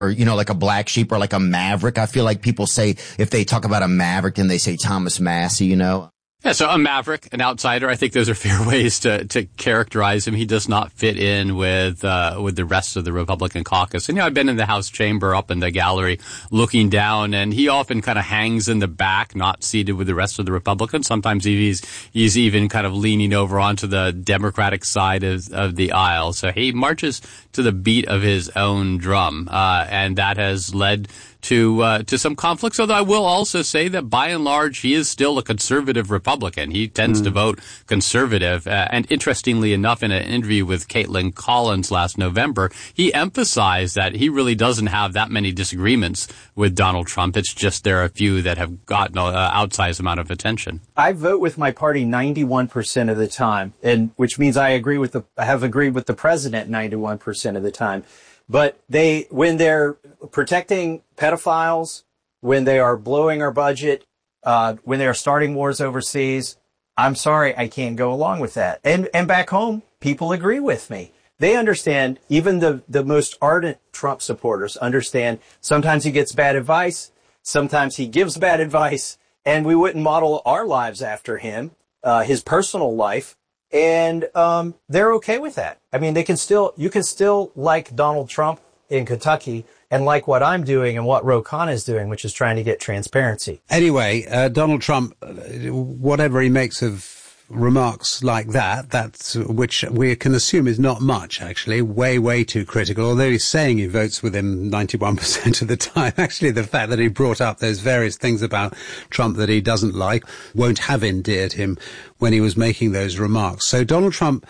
or, like a black sheep or like a maverick. I feel like people say, if they talk about a maverick, then they say Thomas Massie. Yeah, so a maverick, an outsider. I think those are fair ways to characterize him. He does not fit in with the rest of the Republican caucus. And, I've been in the House chamber up in the gallery looking down, and he often kind of hangs in the back, not seated with the rest of the Republicans. Sometimes he's even kind of leaning over onto the Democratic side of the aisle. So he marches to the beat of his own drum, and that has led to some conflicts, although I will also say that by and large he is still a conservative Republican. He tends to vote conservative. And interestingly enough, in an interview with Caitlin Collins last November, he emphasized that he really doesn't have that many disagreements with Donald Trump. It's just there are a few that have gotten an outsized amount of attention. I vote with my party 91% of the time, and which means I have agreed with the president 91% of the time. But when they're protecting pedophiles, when they are blowing our budget, when they are starting wars overseas, I'm sorry, I can't go along with that. And back home, people agree with me. They understand, even the most ardent Trump supporters understand sometimes he gets bad advice, sometimes he gives bad advice, and we wouldn't model our lives after him, his personal life. And they're okay with that. I mean, you can still like Donald Trump in Kentucky and like what I'm doing and what Ro Khanna is doing, which is trying to get transparency. Anyway, Donald Trump, whatever he makes of remarks like that's which we can assume is not much, actually, way too critical, although he's saying he votes with him 91% of the time. Actually, the fact that he brought up those various things about Trump that he doesn't like won't have endeared him when he was making those remarks. So Donald Trump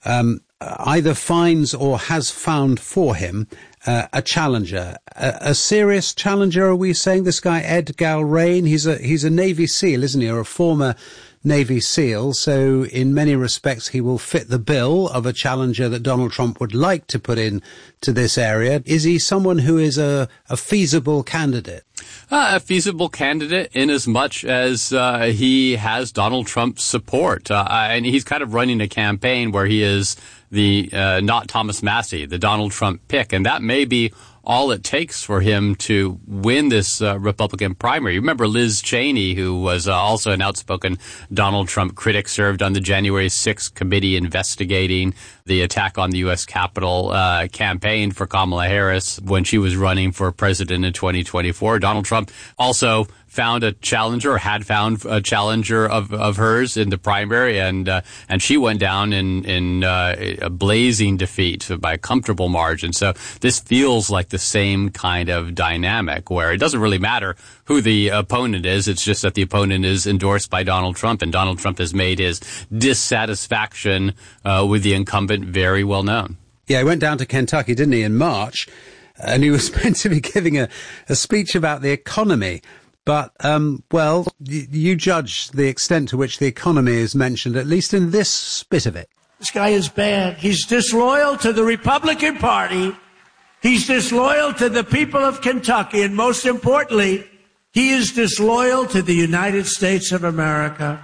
either finds or has found for him a challenger, a serious challenger. Are we saying this guy Ed Galrain? He's a Navy SEAL, isn't he, or a former Navy SEAL, so in many respects he will fit the bill of a challenger that Donald Trump would like to put in to this area. Is he someone who is a feasible candidate? A feasible candidate in as much as he has Donald Trump's support. And he's kind of running a campaign where he is the not Thomas Massie, the Donald Trump pick. And that may be all it takes for him to win this Republican primary. You remember Liz Cheney, who was also an outspoken Donald Trump critic, served on the January 6th committee investigating the attack on the U.S. Capitol campaign for Kamala Harris when she was running for president in 2024. Donald Trump also found a challenger, or had found a challenger of hers in the primary, and she went down in a blazing defeat by a comfortable margin. So this feels like the same kind of dynamic where it doesn't really matter who the opponent is. It's just that the opponent is endorsed by Donald Trump, and Donald Trump has made his dissatisfaction with the incumbent very well known. Yeah, he went down to Kentucky, didn't he, in March, and he was meant to be giving a speech about the economy. But, well, you judge the extent to which the economy is mentioned, at least in this bit of it. This guy is bad. He's disloyal to the Republican Party. He's disloyal to the people of Kentucky. And most importantly, he is disloyal to the United States of America.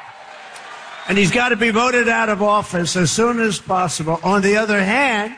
And he's got to be voted out of office as soon as possible. On the other hand,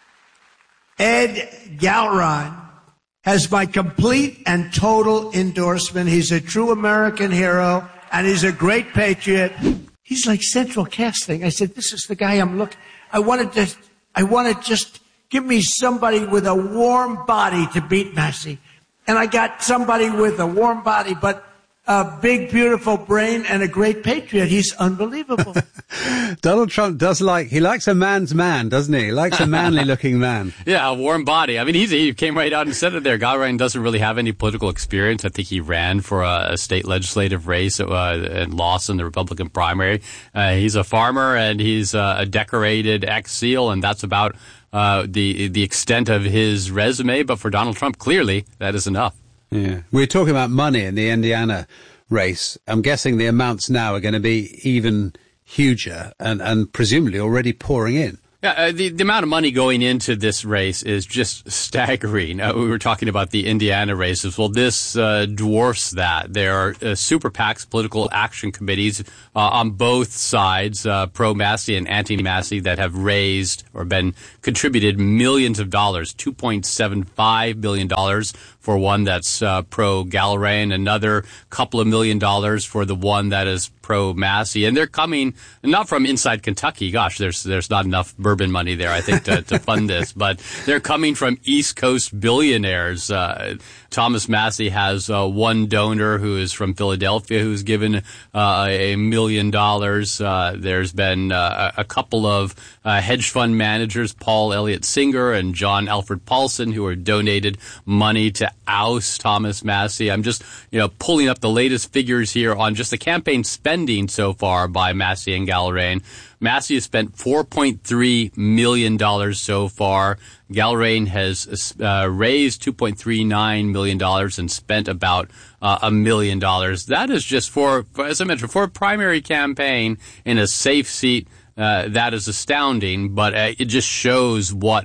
Ed Galrain has my complete and total endorsement. He's a true American hero, and he's a great patriot. He's like central casting. I said, this is the guy I'm looking. I want to just give me somebody with a warm body to beat Massie. And I got somebody with a warm body, but a big, beautiful brain and a great patriot. He's unbelievable. Donald Trump he likes a man's man, doesn't he? He likes a manly looking man. Yeah, a warm body. I mean, he came right out and said it there. Galrain doesn't really have any political experience. I think he ran for a state legislative race and lost in the Republican primary. He's a farmer and he's a decorated ex-SEAL, and that's about the extent of his resume. But for Donald Trump, clearly, that is enough. Yeah. We're talking about money in the Indiana race. I'm guessing the amounts now are going to be even huger and presumably already pouring in. Yeah, the amount of money going into this race is just staggering. We were talking about the Indiana races. Well, this dwarfs that. There are super PACs, political action committees on both sides, pro-Massey and anti-Massey, that have raised or been contributed millions of dollars, $2.75 billion for one that's pro-Galloway, another couple of $1 million for the one that is pro-Massey. And they're coming not from inside Kentucky. Gosh, there's not enough bourbon money there, I think, to fund this. But they're coming from East Coast billionaires. Thomas Massey has one donor who is from Philadelphia who's given $1 million. There's been a couple of hedge fund managers, Paul Elliott Singer and John Alfred Paulson, who have donated money to oust Thomas Massey. I'm just pulling up the latest figures here on just the campaign spending so far by Massey and Galloway. Massey has spent $4.3 million so far. Galloway has raised $2.39 million and spent about $1 million. That is just for, as I mentioned, for a primary campaign in a safe seat. That is astounding, but it just shows what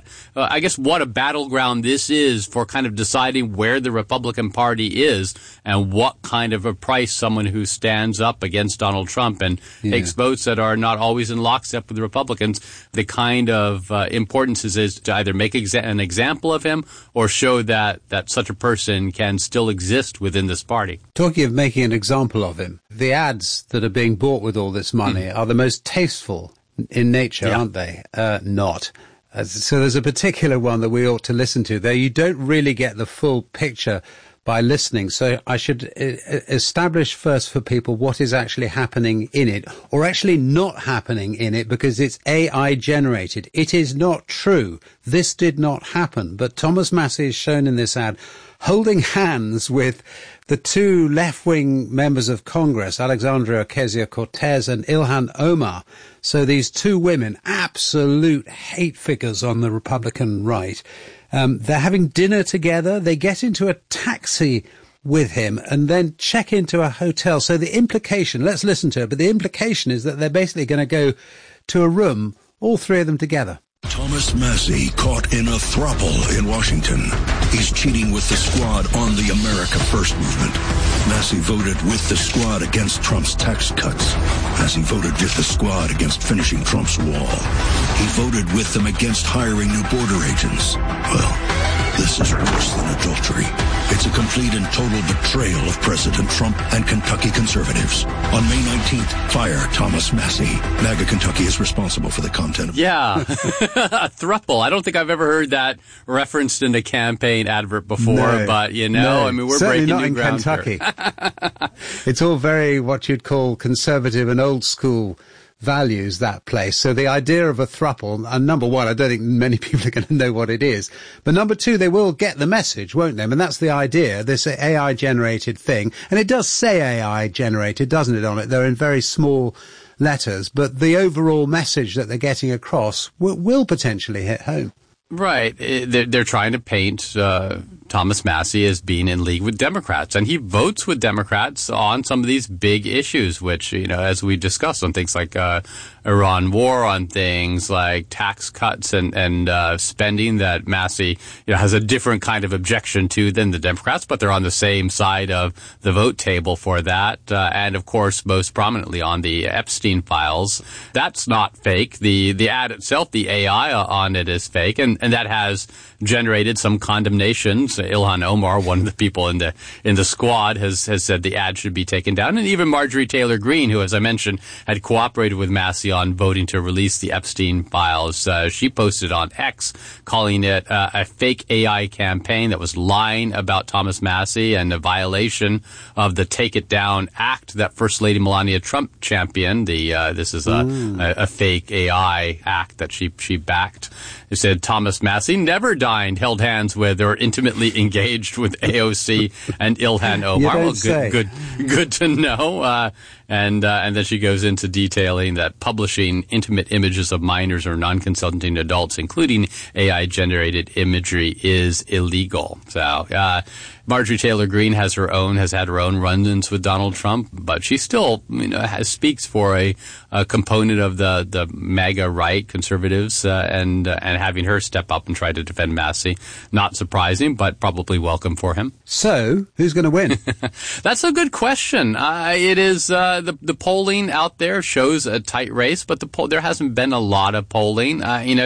a battleground this is for kind of deciding where the Republican Party is and what kind of a price someone who stands up against Donald Trump and takes votes that are not always in lockstep with the Republicans, the kind of importance is to either make an example of him or show that such a person can still exist within this party. Talking of making an example of him, the ads that are being bought with all this money are the most tasteful in nature, aren't they? Not. So there's a particular one that we ought to listen to. There you don't really get the full picture by listening. So I should establish first for people what is actually happening in it, or actually not happening in it, because it's AI generated. It is not true. This did not happen. But Thomas Massey is shown in this ad holding hands with the two left-wing members of Congress, Alexandria Ocasio-Cortez and Ilhan Omar. So these two women, absolute hate figures on the Republican right. They're having dinner together. They get into a taxi with him and then check into a hotel. So the implication, let's listen to it, but the implication is that they're basically going to go to a room, all three of them together. Thomas Massey caught in a throuple in Washington. He's cheating with the squad on the America First movement. Massey voted with the squad against Trump's tax cuts. Massey voted with the squad against finishing Trump's wall. He voted with them against hiring new border agents. Well, this is worse than adultery. It's a complete and total betrayal of President Trump and Kentucky conservatives. On May 19th, fire Thomas Massey. MAGA Kentucky is responsible for the content of... Yeah, a throuple. I don't think I've ever heard that referenced in a campaign advert before, but I mean, we're certainly breaking not new in ground Kentucky. here. It's all very what you'd call conservative and old school values, that place. So the idea of a throuple, and number one, I don't think many people are going to know what it is. But number two, they will get the message, won't they? I mean, that's the idea, this AI-generated thing. And it does say AI-generated, doesn't it, on it? They're in very small letters. But the overall message that they're getting across will potentially hit home. Right. They're trying to paint Thomas Massey as being in league with Democrats. And he votes with Democrats on some of these big issues, which, as we discussed, on things like Iran war, on things like tax cuts and spending, that Massey has a different kind of objection to than the Democrats, but they're on the same side of the vote table for that. And, of course, most prominently on the Epstein files. That's not fake. The ad itself, the AI on it, is fake. And that has generated some condemnations. Ilhan Omar, one of the people in the squad, has said the ad should be taken down. And even Marjorie Taylor Greene, who, as I mentioned, had cooperated with Massey on voting to release the Epstein files, she posted on X calling it a fake AI campaign that was lying about Thomas Massey and a violation of the Take It Down Act that First Lady Melania Trump championed. This is a fake AI act that she backed. It said Thomas Massey never dined, held hands with, or intimately actively engaged with AOC and Ilhan Omar. Well, good to know. And then she goes into detailing that publishing intimate images of minors or non-consenting adults, including AI-generated imagery, is illegal. So, Marjorie Taylor Greene has had her own run-ins with Donald Trump, but she still, speaks for a component of the MAGA right, conservatives, and having her step up and try to defend Massey. Not surprising, but probably welcome for him. So, who's going to win? That's a good question. It is, the polling out there shows a tight race, but there hasn't been a lot of polling.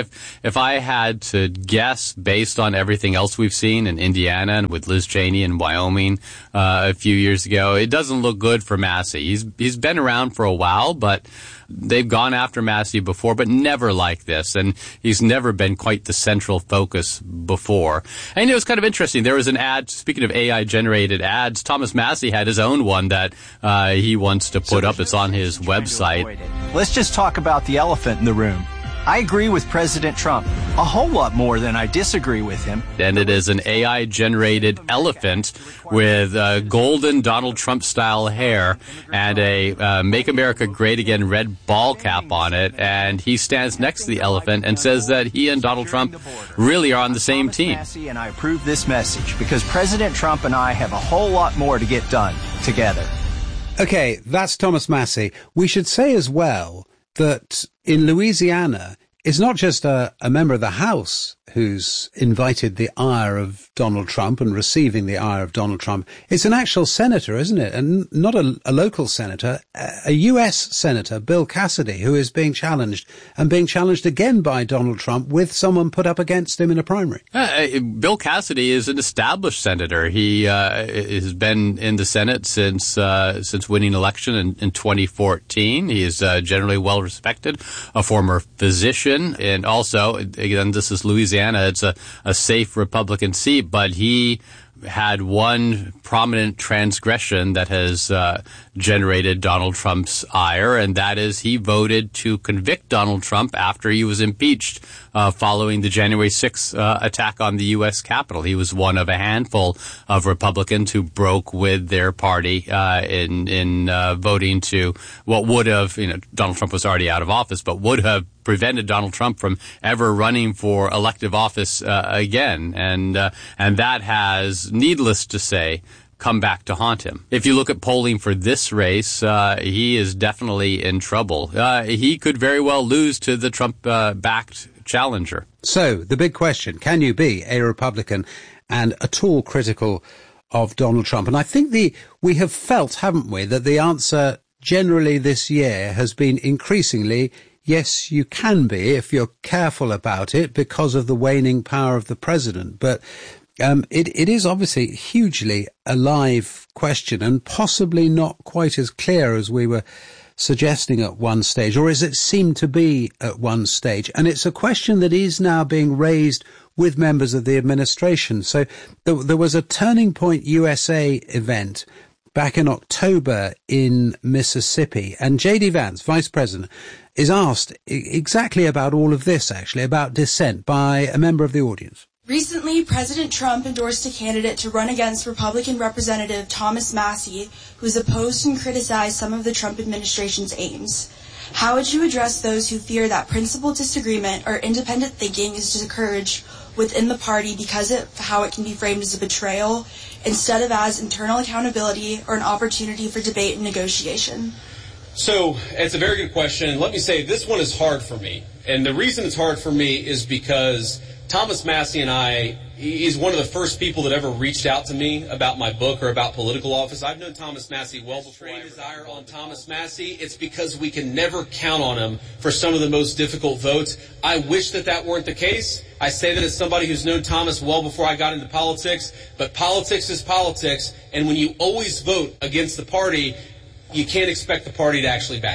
If I had to guess based on everything else we've seen in Indiana and with Liz Cheney in Wyoming a few years ago, it doesn't look good for Massey. He's been around for a while, but they've gone after Massey before, but never like this, and he's never been quite the central focus before. And it was kind of interesting. There was an ad, speaking of AI-generated ads, Thomas Massey had his own one that he wants to put up. It's on his website. Let's just talk about the elephant in the room. I agree with President Trump a whole lot more than I disagree with him. And it is an AI-generated elephant with golden Donald Trump-style hair and a Make America Great Again red ball cap on it. And he stands next to the elephant and says that he and Donald Trump really are on the same team. And I approve this message because President Trump and I have a whole lot more to get done together. Okay, that's Thomas Massey. We should say as well that in Louisiana, it's not just a member of the House who's invited the ire of Donald Trump and receiving the ire of Donald Trump. It's an actual senator, isn't it? And not a local senator, a U.S. senator, Bill Cassidy, who is being challenged again by Donald Trump with someone put up against him in a primary. Bill Cassidy is an established senator. He has been in the Senate since winning election in 2014. He is generally well respected, a former physician, and also, again, this is Louisiana. It's a safe Republican seat, but he had one prominent transgression that has generated Donald Trump's ire, and that is he voted to convict Donald Trump after he was impeached following the January 6th attack on the U.S. Capitol. He was one of a handful of Republicans who broke with their party in voting to what would have, Donald Trump was already out of office, but would have prevented Donald Trump from ever running for elective office again. And that has, needless to say, come back to haunt him. If you look at polling for this race, he is definitely in trouble. He could very well lose to the Trump-backed challenger. So, the big question, can you be a Republican and at all critical of Donald Trump? And I think we have felt, haven't we, that the answer generally this year has been increasingly yes, you can be if you're careful about it because of the waning power of the president. But it is obviously hugely a live question and possibly not quite as clear as we were suggesting at one stage, or as it seemed to be at one stage. And it's a question that is now being raised with members of the administration. So there was a Turning Point USA event back in October in Mississippi, and J.D. Vance, Vice President, is asked exactly about all of this, actually, about dissent by a member of the audience. Recently, President Trump endorsed a candidate to run against Republican Representative Thomas Massey, who's opposed and criticized some of the Trump administration's aims. How would you address those who fear that principled disagreement or independent thinking is discouraged within the party because of how it can be framed as a betrayal instead of as internal accountability or an opportunity for debate and negotiation? So it's a very good question. Let me say this one is hard for me. And the reason it's hard for me is because Thomas Massey and he's one of the first people that ever reached out to me about my book or about political office. I've known Thomas Massey well before I desire on Thomas Massey. It's because we can never count on him for some of the most difficult votes. I wish that weren't the case. I say that as somebody who's known Thomas well before I got into politics, but politics is politics, and when you always vote against the party, you can't expect the party to actually back you.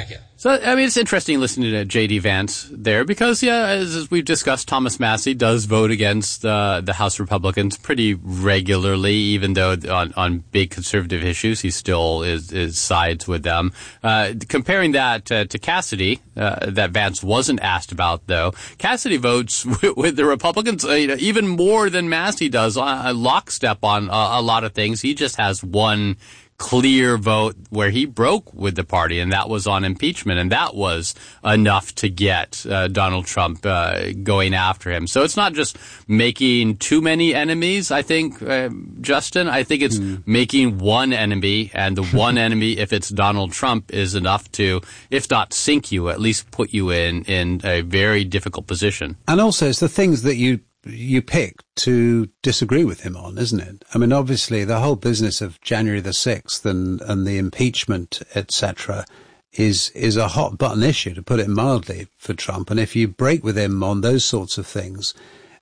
So, I mean, it's interesting listening to J.D. Vance there because, yeah, as we've discussed, Thomas Massie does vote against the House Republicans pretty regularly, even though on big conservative issues he still is sides with them. Comparing that to Cassidy, that Vance wasn't asked about, though, Cassidy votes with the Republicans even more than Massie does, lockstep on a lot of things. He just has one clear vote where he broke with the party, and that was on impeachment, and that was enough to get Donald Trump going after him. So it's not just making too many enemies, I think, Justin. I think it's making one enemy, and the one enemy, if it's Donald Trump, is enough to, if not sink you, at least put you in a very difficult position. And also, it's the things that you pick to disagree with him on, isn't it? I mean, obviously, the whole business of January the 6th and the impeachment, etc., is a hot button issue, to put it mildly, for Trump. And if you break with him on those sorts of things,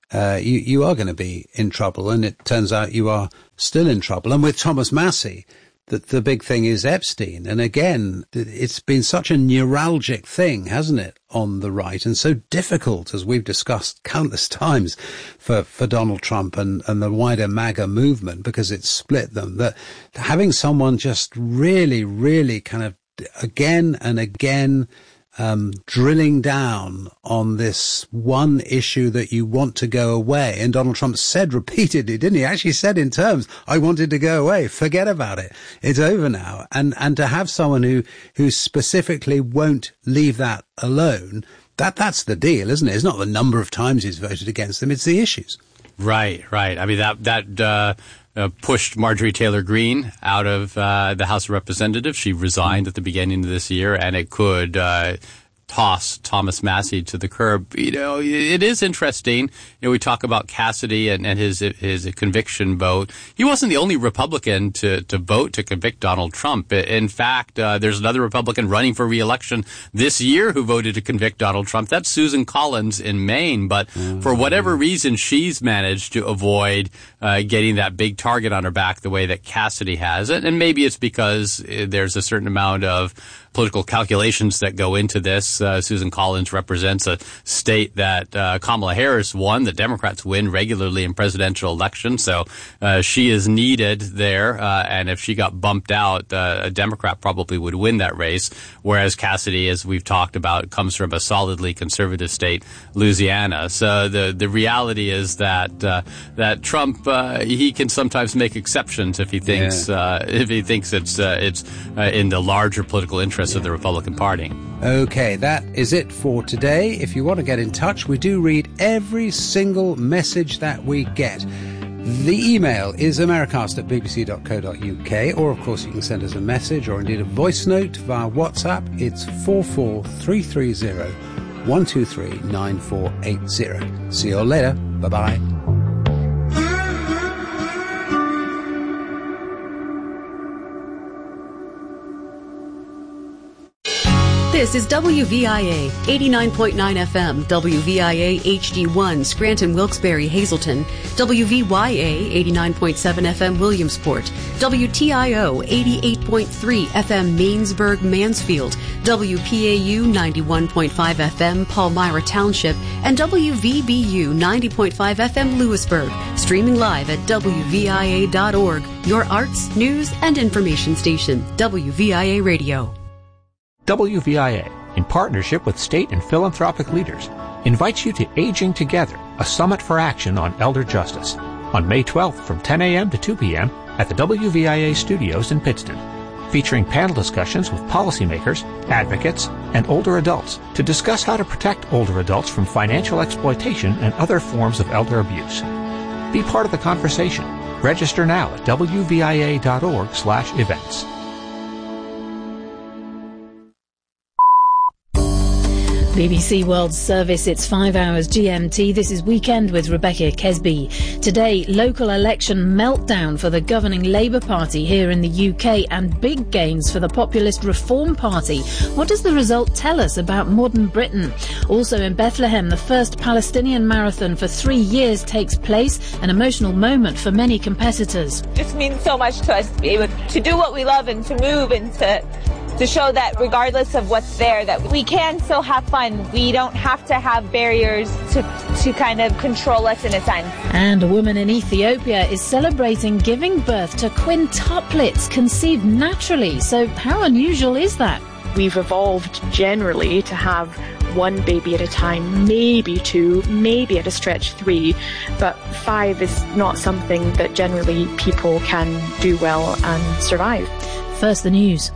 you are going to be in trouble. And it turns out you are still in trouble. And with Thomas Massie, the big thing is Epstein. And again, it's been such a neuralgic thing, hasn't it, on the right, and so difficult, as we've discussed countless times, for Donald Trump and the wider MAGA movement, because it's split them, that having someone just really, really kind of again and again drilling down on this one issue that you want to go away. And Donald Trump said repeatedly, didn't he? Actually said in terms, I wanted to go away. Forget about it. It's over now. And to have someone who specifically won't leave that alone, that's the deal, isn't it? It's not the number of times he's voted against them. It's the issues. Right. I mean, that pushed Marjorie Taylor Greene out of the House of Representatives. She resigned at the beginning of this year, and it could toss Thomas Massie to the curb. You know, it is interesting. You know, we talk about Cassidy and his conviction vote. He wasn't the only Republican to vote to convict Donald Trump. In fact, there's another Republican running for re-election this year who voted to convict Donald Trump. That's Susan Collins in Maine. But for whatever reason, she's managed to avoid getting that big target on her back the way that Cassidy has. And maybe it's because there's a certain amount of political calculations that go into this. Susan Collins represents a state that Kamala Harris won. The Democrats win regularly in presidential elections, so she is needed there. And if she got bumped out, a Democrat probably would win that race. Whereas Cassidy, as we've talked about, comes from a solidly conservative state, Louisiana. So the reality is that Trump he can sometimes make exceptions if he thinks it's in the larger political interests of the Republican Party. Okay, that is it for today. If you want to get in touch, we do read every single message that we get. The email is americast@bbc.co.uk, or of course you can send us a message or indeed a voice note via WhatsApp. It's 44330 123 9480. See you all later. Bye-bye. This is WVIA 89.9 FM, WVIA HD1, Scranton, Wilkes-Barre, Hazleton, WVYA 89.7 FM, Williamsport, WTIO 88.3 FM, Mainsburg, Mansfield, WPAU 91.5 FM, Palmyra Township, and WVBU 90.5 FM, Lewisburg. Streaming live at WVIA.org, your arts, news, and information station, WVIA Radio. WVIA, in partnership with state and philanthropic leaders, invites you to Aging Together, a summit for action on elder justice, on May 12th from 10 a.m. to 2 p.m. at the WVIA studios in Pittston, featuring panel discussions with policymakers, advocates, and older adults to discuss how to protect older adults from financial exploitation and other forms of elder abuse. Be part of the conversation. Register now at wvia.org/events. BBC World Service, it's 5 hours GMT. This is Weekend with Rebecca Kesby. Today, local election meltdown for the governing Labour Party here in the UK and big gains for the populist Reform Party. What does the result tell us about modern Britain? Also in Bethlehem, the first Palestinian marathon for 3 years takes place, an emotional moment for many competitors. It just means so much to us to be able to do what we love and to move and to to show that regardless of what's there, that we can still have fun. We don't have to have barriers to kind of control us in a sense. And a woman in Ethiopia is celebrating giving birth to quintuplets conceived naturally. So how unusual is that? We've evolved generally to have one baby at a time, maybe two, maybe at a stretch three, but 5 is not something that generally people can do well and survive. First, the news.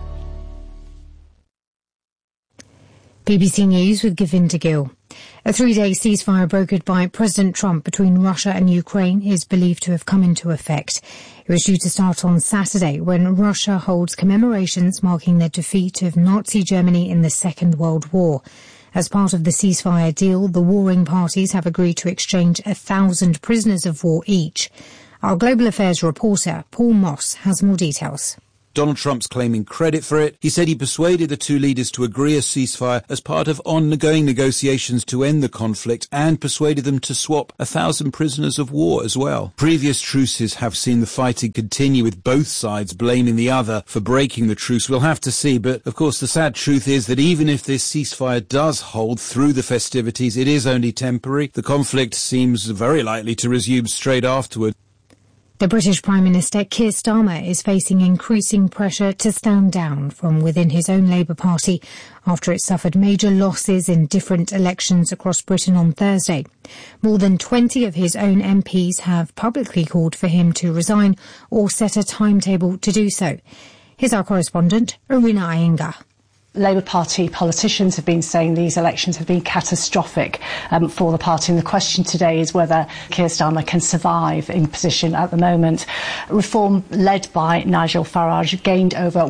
BBC News with Govinda Gill. A 3-day ceasefire brokered by President Trump between Russia and Ukraine is believed to have come into effect. It was due to start on Saturday when Russia holds commemorations marking the defeat of Nazi Germany in the Second World War. As part of the ceasefire deal, the warring parties have agreed to exchange 1,000 prisoners of war each. Our Global Affairs reporter, Paul Moss, has more details. Donald Trump's claiming credit for it. He said he persuaded the two leaders to agree a ceasefire as part of ongoing negotiations to end the conflict and persuaded them to swap 1,000 prisoners of war as well. Previous truces have seen the fighting continue with both sides blaming the other for breaking the truce. We'll have to see, but of course the sad truth is that even if this ceasefire does hold through the festivities, it is only temporary. The conflict seems very likely to resume straight afterward. The British Prime Minister Keir Starmer is facing increasing pressure to stand down from within his own Labour Party after it suffered major losses in different elections across Britain on Thursday. More than 20 of his own MPs have publicly called for him to resign or set a timetable to do so. Here's our correspondent, Irina Iyengar. Labour Party politicians have been saying these elections have been catastrophic for the party, and the question today is whether Keir Starmer can survive in position at the moment. Reform led by Nigel Farage gained over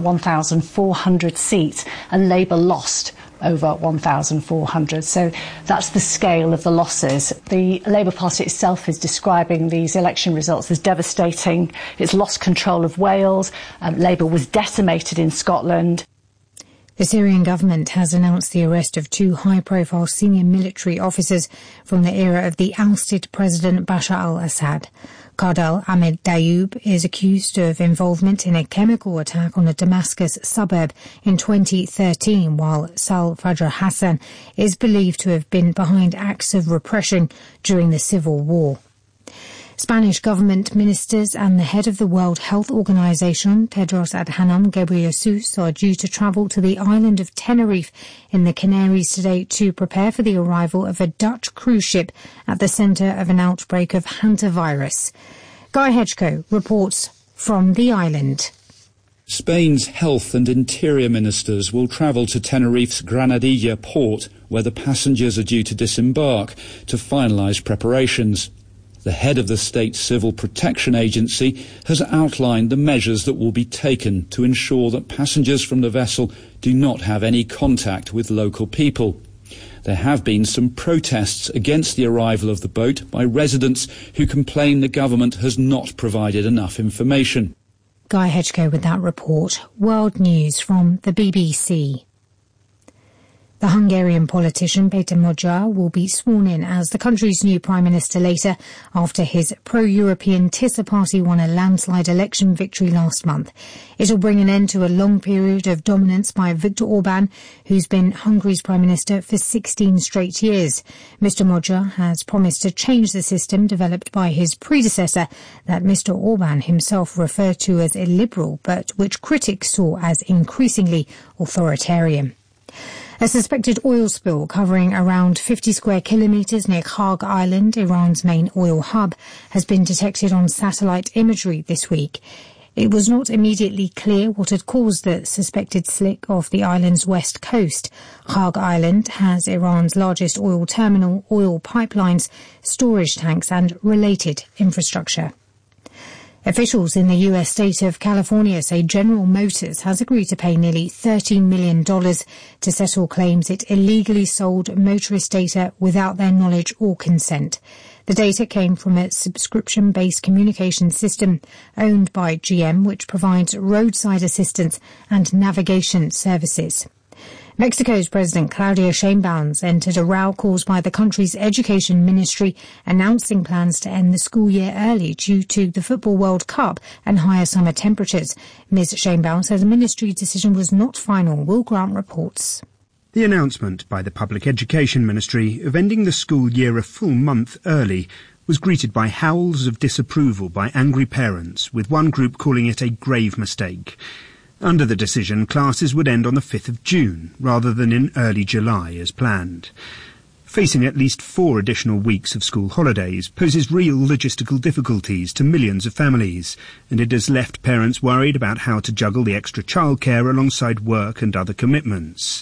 1,400 seats and Labour lost over 1,400. So that's the scale of the losses. The Labour Party itself is describing these election results as devastating. It's lost control of Wales. Labour was decimated in Scotland. The Syrian government has announced the arrest of 2 high-profile senior military officers from the era of the ousted President Bashar al-Assad. Kardal Ahmed Dayoub is accused of involvement in a chemical attack on a Damascus suburb in 2013, while Sal Fajr Hassan is believed to have been behind acts of repression during the civil war. Spanish government ministers and the head of the World Health Organization, Tedros Adhanom Ghebreyesus, are due to travel to the island of Tenerife in the Canaries today to prepare for the arrival of a Dutch cruise ship at the centre of an outbreak of hantavirus. Guy Hedgecoe reports from the island. Spain's health and interior ministers will travel to Tenerife's Granadilla port, where the passengers are due to disembark, to finalise preparations. The head of the State Civil Protection Agency has outlined the measures that will be taken to ensure that passengers from the vessel do not have any contact with local people. There have been some protests against the arrival of the boat by residents who complain the government has not provided enough information. Guy Hedgecoe with that report. World News from the BBC. The Hungarian politician Péter Magyar will be sworn in as the country's new Prime Minister later after his pro-European Tisza party won a landslide election victory last month. It will bring an end to a long period of dominance by Viktor Orbán, who's been Hungary's Prime Minister for 16 straight years. Mr. Magyar has promised to change the system developed by his predecessor that Mr. Orbán himself referred to as illiberal, but which critics saw as increasingly authoritarian. A suspected oil spill covering around 50 square kilometres near Kharg Island, Iran's main oil hub, has been detected on satellite imagery this week. It was not immediately clear what had caused the suspected slick off the island's west coast. Kharg Island has Iran's largest oil terminal, oil pipelines, storage tanks and related infrastructure. Officials in the U.S. state of California say General Motors has agreed to pay nearly $13 million to settle claims it illegally sold motorist data without their knowledge or consent. The data came from a subscription-based communication system owned by GM, which provides roadside assistance and navigation services. Mexico's President Claudia Sheinbaum entered a row caused by the country's education ministry announcing plans to end the school year early due to the Football World Cup and higher summer temperatures. Ms. Sheinbaum said the ministry's decision was not final. Will Grant reports. The announcement by the Public Education Ministry of ending the school year a full month early was greeted by howls of disapproval by angry parents, with one group calling it a grave mistake. Under the decision, classes would end on the 5th of June, rather than in early July as planned. Facing at least 4 additional weeks of school holidays poses real logistical difficulties to millions of families, and it has left parents worried about how to juggle the extra childcare alongside work and other commitments.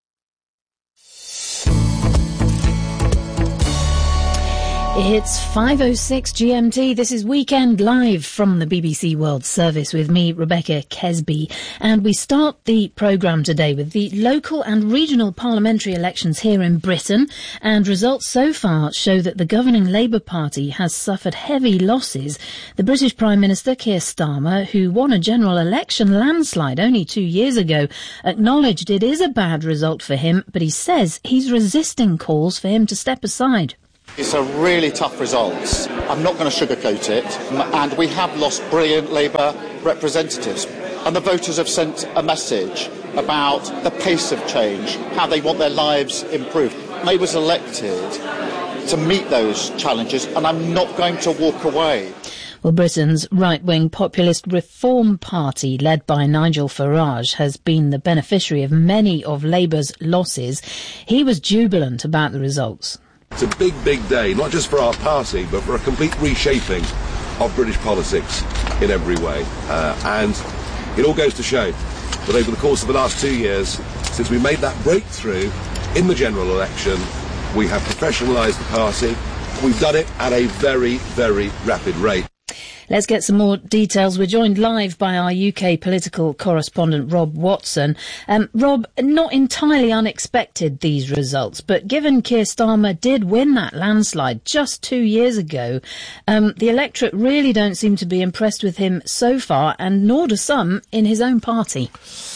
It's 5:06 GMT. This is Weekend Live from the BBC World Service with me, Rebecca Kesby. And we start the programme today with the local and regional parliamentary elections here in Britain. And results so far show that the governing Labour Party has suffered heavy losses. The British Prime Minister, Keir Starmer, who won a general election landslide only 2 years ago, acknowledged it is a bad result for him, but he says he's resisting calls for him to step aside. It's a really tough result. I'm not going to sugarcoat it. And we have lost brilliant Labour representatives. And the voters have sent a message about the pace of change, how they want their lives improved. Labour was elected to meet those challenges, and I'm not going to walk away. Well, Britain's right-wing populist Reform Party, led by Nigel Farage, has been the beneficiary of many of Labour's losses. He was jubilant about the results. It's a big, big day, not just for our party, but for a complete reshaping of British politics in every way. And it all goes to show that over the course of the last 2 years, since we made that breakthrough in the general election, we have professionalised the party. We've done it at a very, very rapid rate. Let's get some more details. We're joined live by our UK political correspondent, Rob Watson. Rob, not entirely unexpected, these results, but given Keir Starmer did win that landslide just 2 years ago, the electorate really don't seem to be impressed with him so far, and nor do some in his own party.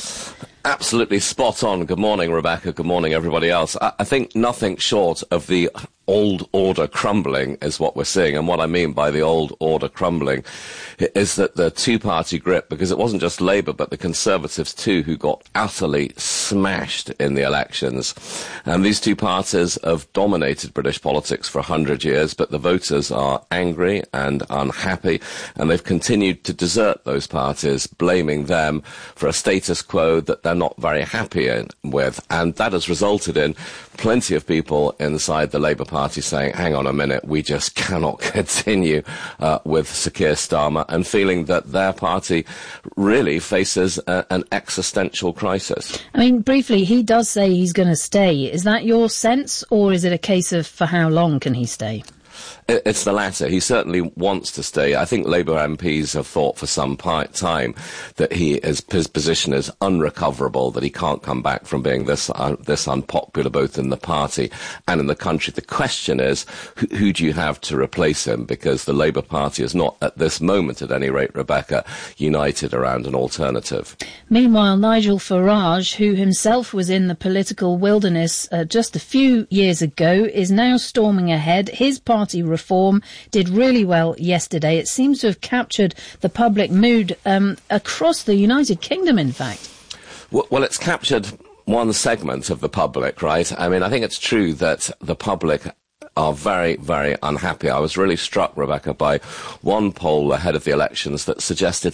Absolutely spot on. Good morning, Rebecca. Good morning, everybody else. I think nothing short of the old order crumbling is what we're seeing. And what I mean by the old order crumbling is that the two-party grip, because it wasn't just Labour, but the Conservatives too, who got utterly smashed in the elections. And these two parties have dominated British politics for 100 years, but the voters are angry and unhappy, and they've continued to desert those parties, blaming them for a status quo that they're not very happy with. And that has resulted in plenty of people inside the Labour Party saying, hang on a minute, we just cannot continue with Sir Keir Starmer, and feeling that their party really faces an existential crisis. I mean, briefly, he does say he's going to stay. Is that your sense, or is it a case of for how long can he stay? It's the latter. He certainly wants to stay. I think Labour MPs have thought for some time that his position is unrecoverable, that he can't come back from being this unpopular both in the party and in the country. The question is, who do you have to replace him? Because the Labour Party is not, at this moment at any rate, Rebecca, united around an alternative. Meanwhile, Nigel Farage, who himself was in the political wilderness just a few years ago, is now storming ahead. His party, Reform, did really well yesterday. It seems to have captured the public mood across the United Kingdom, in fact. Well, it's captured one segment of the public, right? I mean, I think it's true that the public are very, very unhappy. I was really struck, Rebecca, by one poll ahead of the elections that suggested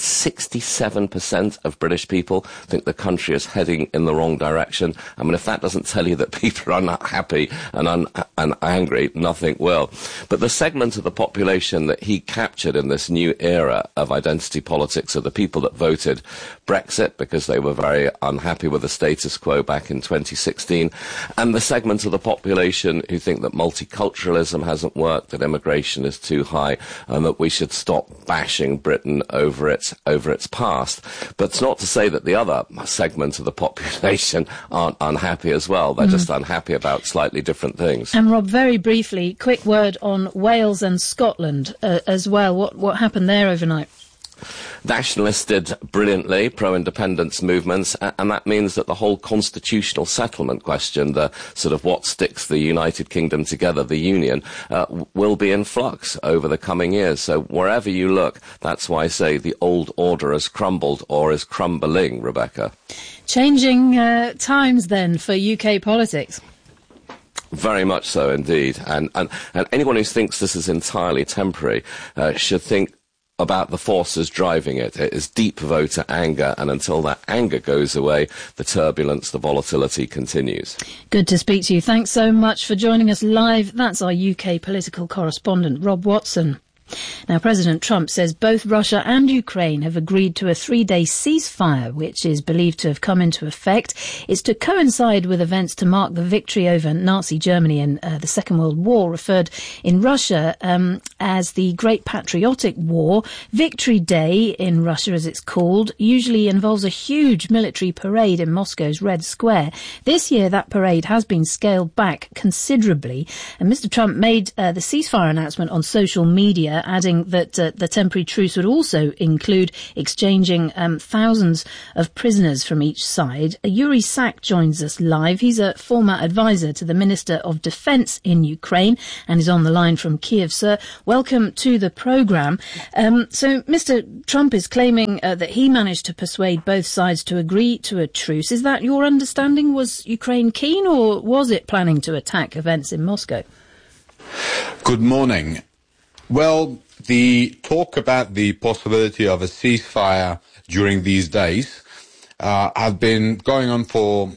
67% of British people think the country is heading in the wrong direction. I mean, if that doesn't tell you that people are unhappy and angry, nothing will. But the segment of the population that he captured in this new era of identity politics are the people that voted Brexit because they were very unhappy with the status quo back in 2016, and the segment of the population who think that multiculturalism hasn't worked, that immigration is too high, and that we should stop bashing Britain over its past. But it's not to say that the other segment of the population aren't unhappy as well. They're just unhappy about slightly different things. And Rob, very briefly, quick word on Wales and Scotland as well. What happened there overnight? Nationalists did brilliantly, pro-independence movements, and that means that the whole constitutional settlement question, the sort of what sticks the United Kingdom together, the Union, will be in flux over the coming years. So wherever you look, that's why I say the old order has crumbled or is crumbling, Rebecca. Changing times then for UK politics. Very much so indeed. And anyone who thinks this is entirely temporary should think about the forces driving it. It is deep voter anger, and until that anger goes away, the turbulence, the volatility continues. Good to speak to you. Thanks so much for joining us live. That's our UK political correspondent, Rob Watson. Now, President Trump says both Russia and Ukraine have agreed to a 3-day ceasefire, which is believed to have come into effect. It's to coincide with events to mark the victory over Nazi Germany in the Second World War, referred in Russia as the Great Patriotic War. Victory Day in Russia, as it's called, usually involves a huge military parade in Moscow's Red Square. This year, that parade has been scaled back considerably, and Mr. Trump made the ceasefire announcement on social media, adding that the temporary truce would also include exchanging thousands of prisoners from each side. Yuri Sak joins us live. He's a former advisor to the Minister of Defence in Ukraine and is on the line from Kiev. Sir, welcome to the programme. So Mr. Trump is claiming that he managed to persuade both sides to agree to a truce. Is that your understanding? Was Ukraine keen, or was it planning to attack events in Moscow? Good morning. Well, the talk about the possibility of a ceasefire during these days have been going on for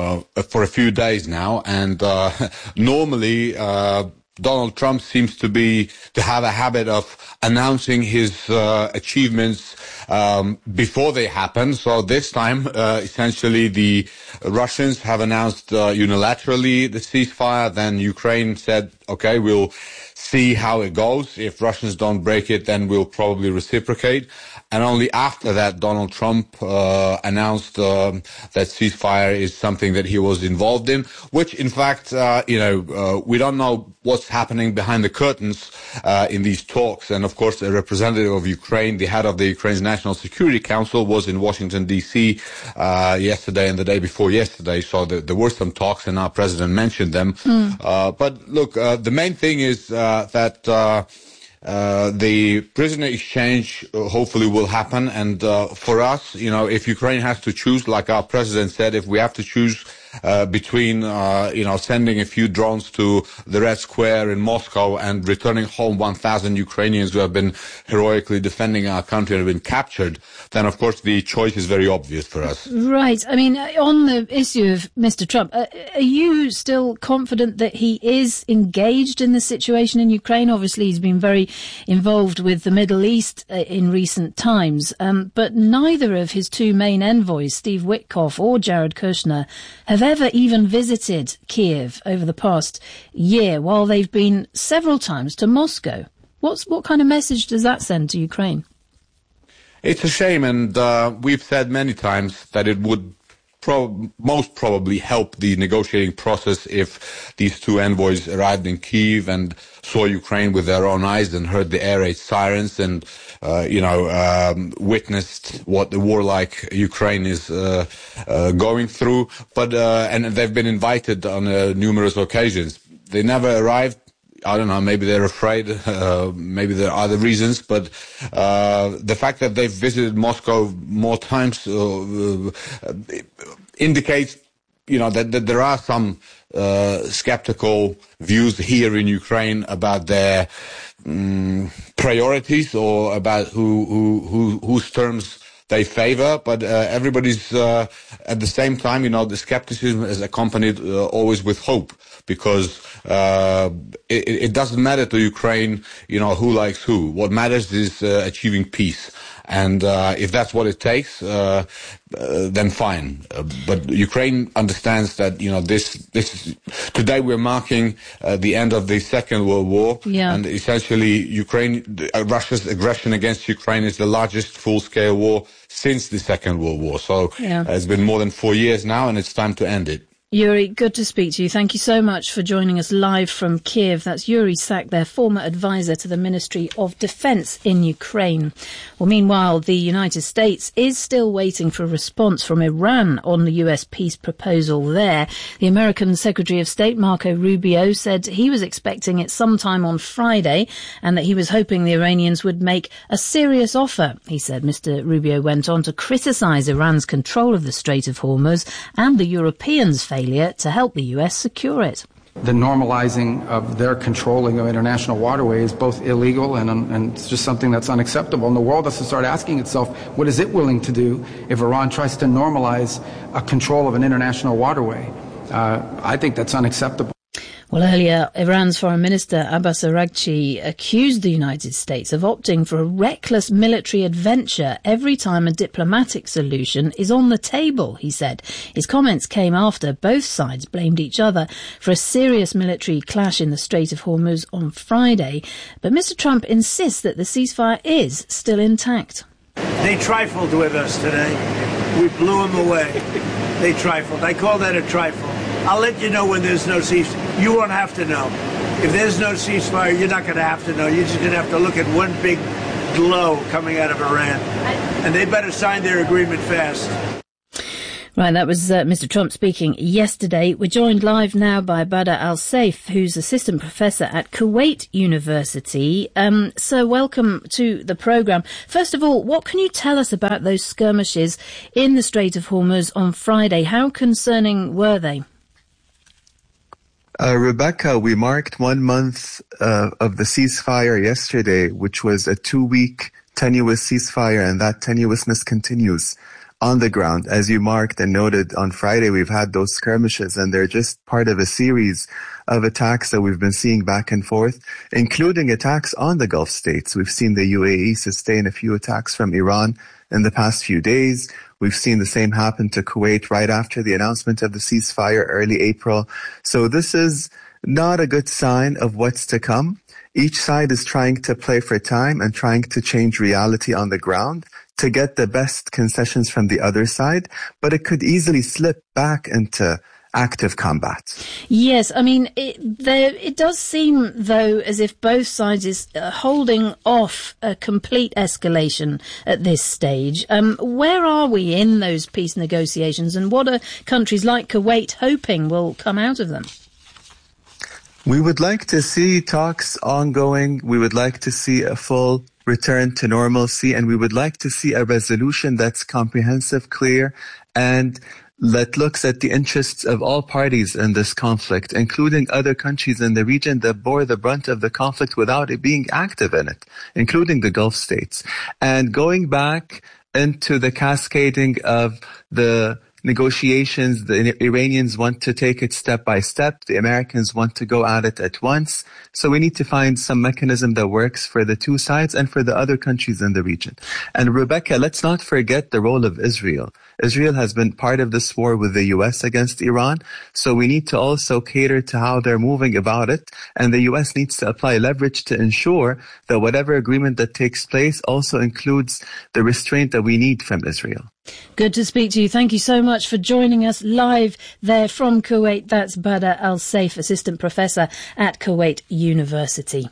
a few days now, and normally Donald Trump seems to have a habit of announcing his achievements before they happen. So this time, essentially, the Russians have announced unilaterally the ceasefire. Then Ukraine said, "Okay, we'll see how it goes. If Russians don't break it, then we'll probably reciprocate." And only after that, Donald Trump announced that ceasefire is something that he was involved in, which, in fact, we don't know what's happening behind the curtains in these talks. And, of course, a representative of Ukraine, the head of the Ukraine's National Security Council, was in Washington, D.C. Yesterday and the day before yesterday. So there were some talks, and our president mentioned them. But, look, the main thing is that the prisoner exchange hopefully will happen, and for us, if Ukraine has to choose, like our president said, if we have to choose between sending a few drones to the Red Square in Moscow and returning home 1,000 Ukrainians who have been heroically defending our country and have been captured, then of course the choice is very obvious for us. Right. I mean, on the issue of Mr. Trump, are you still confident that he is engaged in the situation in Ukraine? Obviously, he's been very involved with the Middle East in recent times, but neither of his two main envoys, Steve Witkoff or Jared Kushner, have ever even visited Kiev over the past year, while they've been several times to Moscow. What kind of message does that send to Ukraine? It's a shame, and we've said many times that it would most probably help the negotiating process if these two envoys arrived in Kyiv and saw Ukraine with their own eyes and heard the air raid sirens and witnessed what the warlike Ukraine is going through. But and they've been invited on numerous occasions. They never arrived. I don't know, maybe they're afraid, maybe there are other reasons, but the fact that they've visited Moscow more times indicates, that there are some skeptical views here in Ukraine about their priorities or about whose terms they favor, but everybody's at the same time, the skepticism is accompanied always with hope, because it doesn't matter to Ukraine, who likes who. What matters is achieving peace. And if that's what it takes, then fine. But Ukraine understands that, this today we're marking the end of the Second World War. Yeah. And essentially Russia's aggression against Ukraine is the largest full-scale war since the Second World War. So it's been more than 4 years now, and it's time to end it. Yuri, good to speak to you. Thank you so much for joining us live from Kiev. That's Yuri Sak, their former advisor to the Ministry of Defense in Ukraine. Well, meanwhile, the United States is still waiting for a response from Iran on the US peace proposal there. The American Secretary of State, Marco Rubio, said he was expecting it sometime on Friday and that he was hoping the Iranians would make a serious offer. He said Mr. Rubio went on to criticize Iran's control of the Strait of Hormuz and the Europeans' failure to help the US secure it. The normalizing of their controlling of international waterway is both illegal and it's just something that's unacceptable. And the world has to start asking itself, what is it willing to do if Iran tries to normalize a control of an international waterway? I think that's unacceptable. Well, earlier, Iran's Foreign Minister Abbas Araghchi accused the United States of opting for a reckless military adventure every time a diplomatic solution is on the table, he said. His comments came after both sides blamed each other for a serious military clash in the Strait of Hormuz on Friday. But Mr. Trump insists that the ceasefire is still intact. They trifled with us today. We blew them away. They trifled. I call that a trifle. I'll let you know when there's no ceasefire. You won't have to know. If there's no ceasefire, you're not going to have to know. You're just going to have to look at one big glow coming out of Iran. And they better sign their agreement fast. Right, that was Mr. Trump speaking yesterday. We're joined live now by Badr Al-Saif, who's assistant professor at Kuwait University. So welcome to the programme. First of all, what can you tell us about those skirmishes in the Strait of Hormuz on Friday? How concerning were they? Rebecca, we marked 1 month of the ceasefire yesterday, which was a 2-week tenuous ceasefire, and that tenuousness continues on the ground. As you marked and noted, on Friday we've had those skirmishes, and they're just part of a series of attacks that we've been seeing back and forth, including attacks on the Gulf states. We've seen the UAE sustain a few attacks from Iran in the past few days. We've seen the same happen to Kuwait right after the announcement of the ceasefire early April. So this is not a good sign of what's to come. Each side is trying to play for time and trying to change reality on the ground to get the best concessions from the other side, but it could easily slip back into active combat. Yes, I mean, it does seem, though, as if both sides is holding off a complete escalation at this stage. Where are we in those peace negotiations, and what are countries like Kuwait hoping will come out of them? We would like to see talks ongoing. We would like to see a full return to normalcy, and we would like to see a resolution that's comprehensive, clear, and that looks at the interests of all parties in this conflict, including other countries in the region that bore the brunt of the conflict without it being active in it, including the Gulf states. And going back into the cascading of the negotiations, the Iranians want to take it step by step. The Americans want to go at it at once. So we need to find some mechanism that works for the two sides and for the other countries in the region. And Rebecca, let's not forget the role of Israel. Israel has been part of this war with the U.S. against Iran. So we need to also cater to how they're moving about it. And the U.S. needs to apply leverage to ensure that whatever agreement that takes place also includes the restraint that we need from Israel. Good to speak to you. Thank you so much for joining us live there from Kuwait. That's Badr Al-Saif, Assistant Professor at Kuwait University.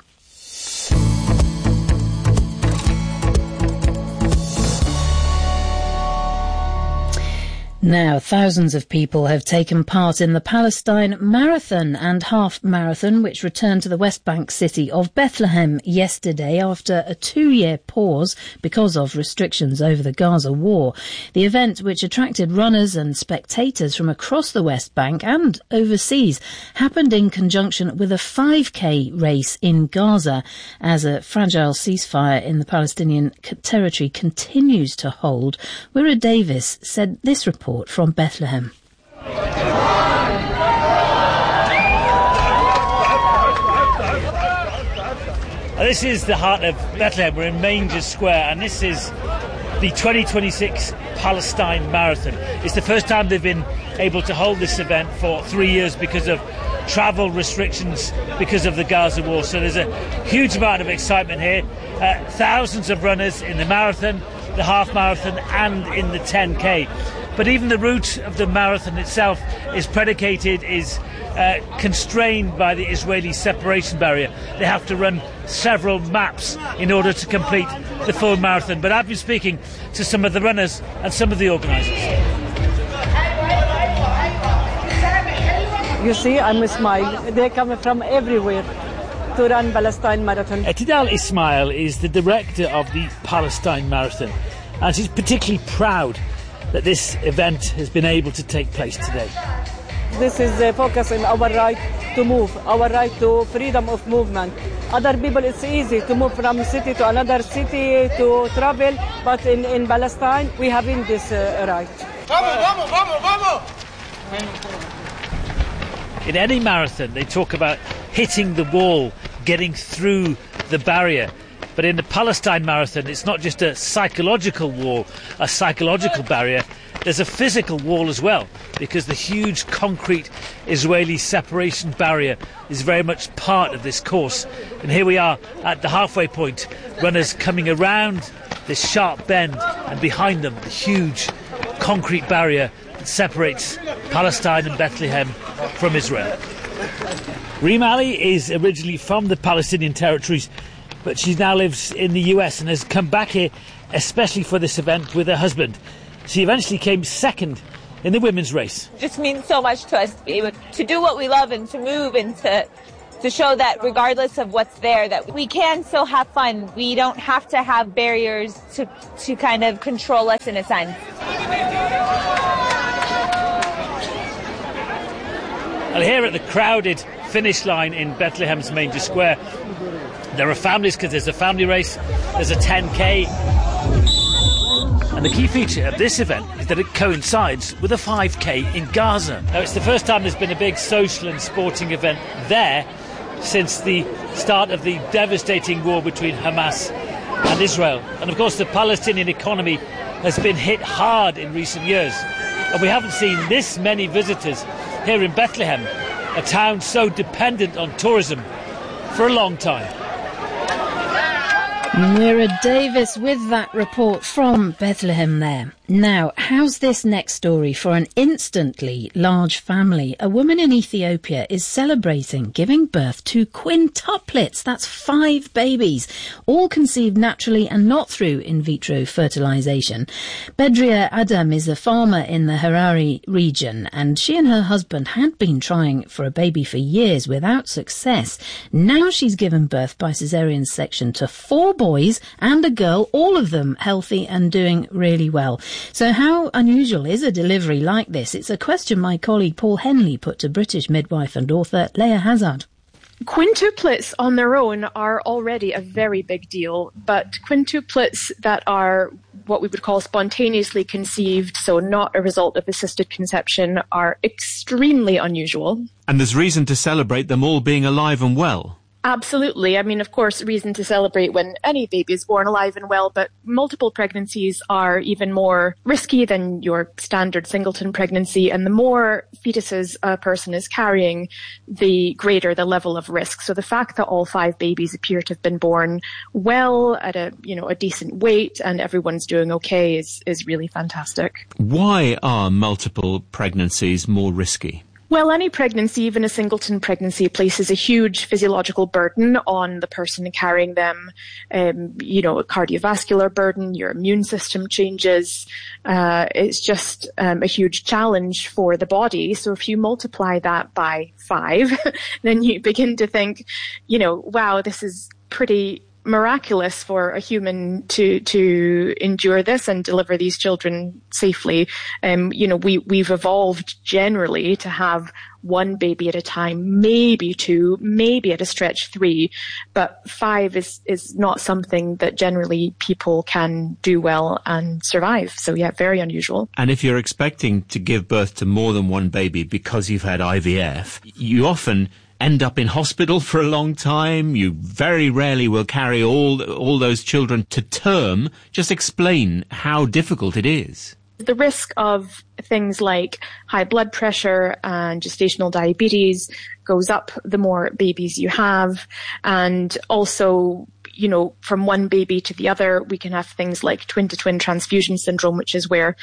Now, thousands of people have taken part in the Palestine Marathon and Half Marathon, which returned to the West Bank city of Bethlehem yesterday after a 2-year pause because of restrictions over the Gaza war. The event, which attracted runners and spectators from across the West Bank and overseas, happened in conjunction with a 5K race in Gaza as a fragile ceasefire in the Palestinian territory continues to hold. Wira Davis said this report from Bethlehem. This is the heart of Bethlehem. We're in Manger Square, and this is the 2026 Palestine Marathon. It's the first time they've been able to hold this event for 3 years because of travel restrictions because of the Gaza war. So there's a huge amount of excitement here. Thousands of runners in the marathon, the half marathon, and in the 10K. But even the route of the marathon itself is constrained by the Israeli separation barrier. They have to run several maps in order to complete the full marathon. But I've been speaking to some of the runners and some of the organisers. You see, I'm Ismail. They come from everywhere to run Palestine Marathon. Tidal Ismail is the director of the Palestine Marathon, and she's particularly proud that this event has been able to take place today. This is the focus on our right to move, our right to freedom of movement. Other people, it's easy to move from city to another city to travel, but in Palestine, we having this right. In any marathon, they talk about hitting the wall, getting through the barrier. But in the Palestine Marathon, it's not just a psychological wall, a psychological barrier. There's a physical wall as well, because the huge concrete Israeli separation barrier is very much part of this course. And here we are at the halfway point, runners coming around this sharp bend, and behind them, the huge concrete barrier that separates Palestine and Bethlehem from Israel. Reem Ali is originally from the Palestinian territories, but she now lives in the US and has come back here especially for this event with her husband. She eventually came second in the women's race. It just means so much to us to be able to do what we love and to move and to show that regardless of what's there, that we can still have fun. We don't have to have barriers to kind of control us in a sense. Well, here at the crowded finish line in Bethlehem's Manger Square, there are families because there's a family race, there's a 10k, and the key feature of this event is that it coincides with a 5k in Gaza. Now, it's the first time there's been a big social and sporting event there since the start of the devastating war between Hamas and Israel. And of course the Palestinian economy has been hit hard in recent years, and we haven't seen this many visitors here in Bethlehem, a town so dependent on tourism, for a long time. Mira Davis with that report from Bethlehem there. Now, how's this next story for an instantly large family? A woman in Ethiopia is celebrating giving birth to quintuplets. That's 5 babies, all conceived naturally and not through in vitro fertilization. Bedria Adam is a farmer in the Harare region, and she and her husband had been trying for a baby for years without success. Now she's given birth by caesarean section to 4 boys and a girl, all of them healthy and doing really well. So how unusual is a delivery like this? It's a question my colleague Paul Henley put to British midwife and author Leah Hazard. Quintuplets on their own are already a very big deal, but quintuplets that are what we would call spontaneously conceived, so not a result of assisted conception, are extremely unusual. And there's reason to celebrate them all being alive and well. Absolutely. I mean, of course, reason to celebrate when any baby is born alive and well, but multiple pregnancies are even more risky than your standard singleton pregnancy. And the more fetuses a person is carrying, the greater the level of risk. So the fact that all 5 babies appear to have been born well at a decent weight and everyone's doing okay is really fantastic. Why are multiple pregnancies more risky? Well, any pregnancy, even a singleton pregnancy, places a huge physiological burden on the person carrying them. A cardiovascular burden, your immune system changes. It's just a huge challenge for the body. So if you multiply that by 5, then you begin to think, wow, this is pretty miraculous for a human to endure this and deliver these children safely. We've evolved generally to have 1 baby at a time, maybe 2, maybe at a stretch 3, but 5 is not something that generally people can do well and survive. So yeah, very unusual. And if you're expecting to give birth to more than 1 baby because you've had IVF, you often end up in hospital for a long time. You very rarely will carry all those children to term. Just explain how difficult it is. The risk of things like high blood pressure and gestational diabetes goes up the more babies you have. And also, from one baby to the other, we can have things like twin-to-twin transfusion syndrome, which is where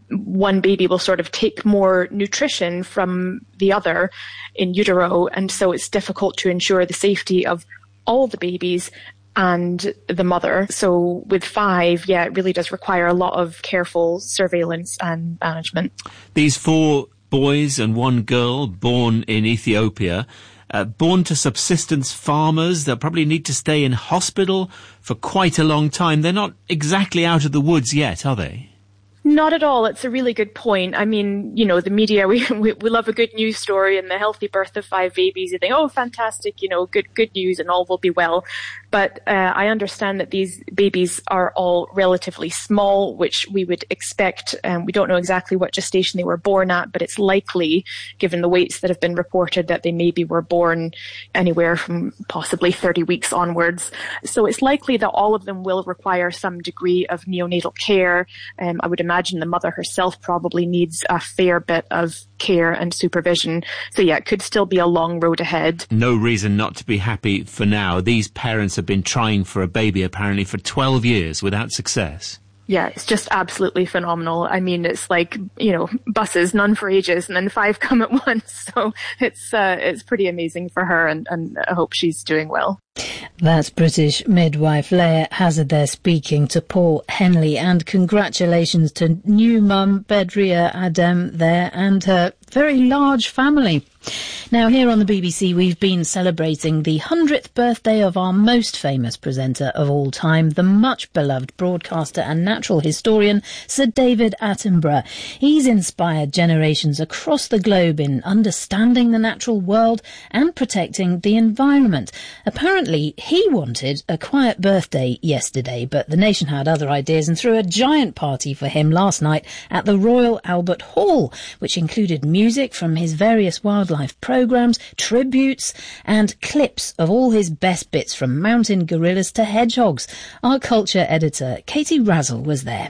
one baby will sort of take more nutrition from the other in utero, and so it's difficult to ensure the safety of all the babies and the mother. So with 5, it really does require a lot of careful surveillance and management. These 4 boys and 1 girl born in Ethiopia, born to subsistence farmers, they'll probably need to stay in hospital for quite a long time. They're not exactly out of the woods yet, are they? Not at all. It's a really good point. I mean, the media, we love a good news story and the healthy birth of 5 babies. You think, oh, fantastic, good news and all will be well. But I understand that these babies are all relatively small, which we would expect. We don't know exactly what gestation they were born at, but it's likely, given the weights that have been reported, that they maybe were born anywhere from possibly 30 weeks onwards. So it's likely that all of them will require some degree of neonatal care. I would imagine the mother herself probably needs a fair bit of care and supervision. So it could still be a long road ahead. No reason not to be happy for now. These parents have been trying for a baby apparently for 12 years without success. Yeah, it's just absolutely phenomenal. I mean, it's like, buses, none for ages, and then 5 come at once. So it's pretty amazing for her, and I hope she's doing well. That's British midwife Leah Hazard there speaking to Paul Henley, and congratulations to new mum Bedria Adem there and her very large family. Now, here on the BBC, we've been celebrating the 100th birthday of our most famous presenter of all time, the much-beloved broadcaster and natural historian, Sir David Attenborough. He's inspired generations across the globe in understanding the natural world and protecting the environment. Apparently, he wanted a quiet birthday yesterday, but the nation had other ideas and threw a giant party for him last night at the Royal Albert Hall, which included music from his various wildlife programmes, tributes and clips of all his best bits from mountain gorillas to hedgehogs. Our culture editor, Katie Razzle, was there.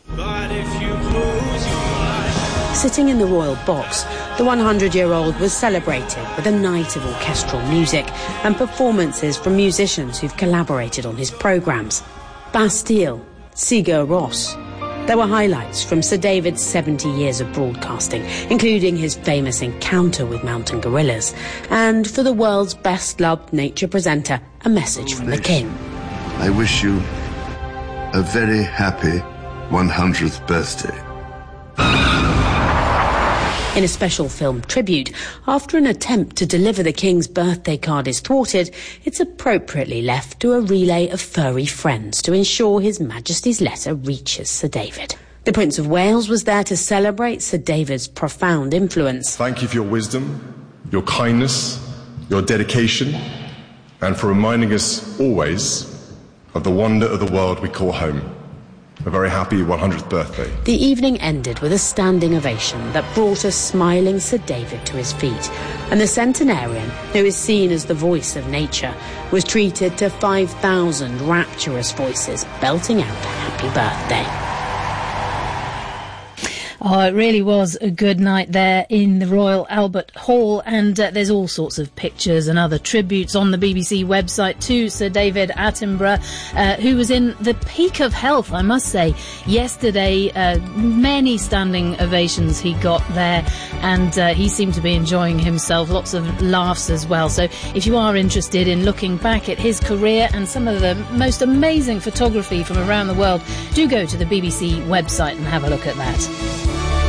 Sitting in the royal box, the 100-year-old was celebrated with a night of orchestral music and performances from musicians who've collaborated on his programmes. Bastille, Sigur Rós. There were highlights from Sir David's 70 years of broadcasting, including his famous encounter with mountain gorillas, and for the world's best-loved nature presenter, a message from the King. I wish you a very happy 100th birthday. In a special film tribute, after an attempt to deliver the King's birthday card is thwarted, it's appropriately left to a relay of furry friends to ensure His Majesty's letter reaches Sir David. The Prince of Wales was there to celebrate Sir David's profound influence. Thank you for your wisdom, your kindness, your dedication, and for reminding us always of the wonder of the world we call home. A very happy 100th birthday. The evening ended with a standing ovation that brought a smiling Sir David to his feet, and the centenarian, who is seen as the voice of nature, was treated to 5,000 rapturous voices belting out a happy birthday. Oh, it really was a good night there in the Royal Albert Hall, and there's all sorts of pictures and other tributes on the BBC website to Sir David Attenborough, who was in the peak of health, I must say. Yesterday, many standing ovations he got there, and he seemed to be enjoying himself, lots of laughs as well. So if you are interested in looking back at his career and some of the most amazing photography from around the world, do go to the BBC website and have a look at that.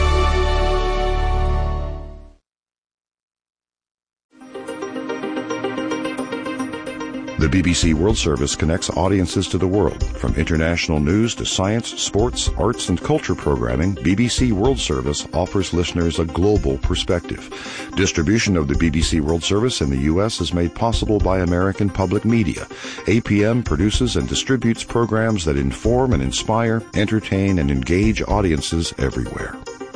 The BBC World Service connects audiences to the world. From international news to science, sports, arts and culture programming, BBC World Service offers listeners a global perspective. Distribution of the BBC World Service in the U.S. is made possible by American Public Media. APM produces and distributes programs that inform and inspire, entertain and engage audiences everywhere.